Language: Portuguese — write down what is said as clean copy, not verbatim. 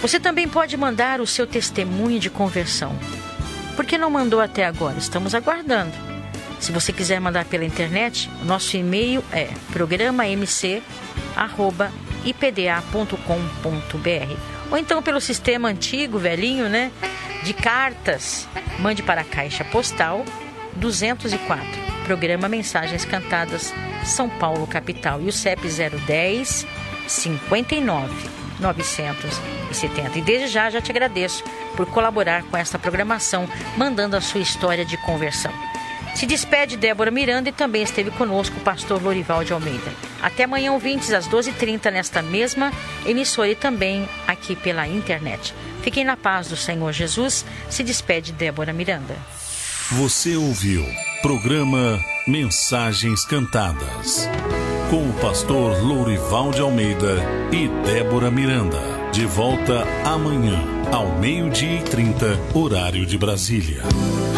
Você também pode mandar o seu testemunho de conversão. Por que não mandou até agora? Estamos aguardando. Se você quiser mandar pela internet, o nosso e-mail é programamc@ipda.com.br, ou então pelo sistema antigo, velhinho, né, de cartas. Mande para a Caixa Postal 204, Programa Mensagens Cantadas, São Paulo, capital. E o CEP 010 59 970. E desde já te agradeço por colaborar com esta programação, mandando a sua história de conversão. Se despede Débora Miranda, e também esteve conosco o pastor Lorival de Almeida. Até amanhã, ouvintes, às 12h30, nesta mesma emissora, e também aqui pela internet. Fiquem na paz do Senhor Jesus. Se despede Débora Miranda. Você ouviu programa Mensagens Cantadas, com o pastor Lorival de Almeida e Débora Miranda. De volta amanhã, ao 12h30, horário de Brasília.